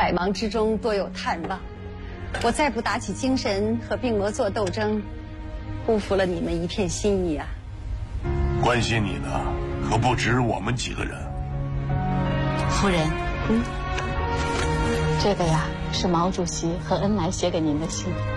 百忙之中多有探望，我再不打起精神和病魔做斗争，辜负了你们一片心意啊！ 关心你的可不止我们几个人。 夫人，这个呀是毛主席和恩来写给您的信。